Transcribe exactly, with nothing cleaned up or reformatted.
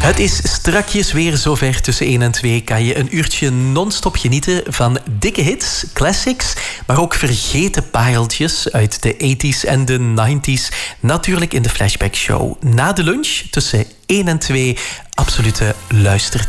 Het is strakjes weer zover. Tussen één en twee kan je een uurtje non-stop genieten van dikke hits, classics, maar ook vergeten pareltjes uit de tachtiger en de negentiger. Natuurlijk in de Flashback Show. Na de lunch tussen één en twee absolute luistertijd.